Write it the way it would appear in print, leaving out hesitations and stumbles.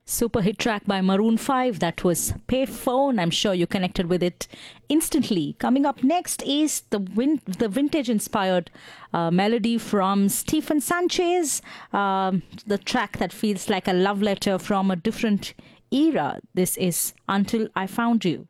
Super hit track by Maroon 5. That was Payphone. I'm sure you connected with it instantly. Coming up next is the vintage inspired melody from Stephen Sanchez. The track that feels like a love letter from a different era. This is Until I Found You.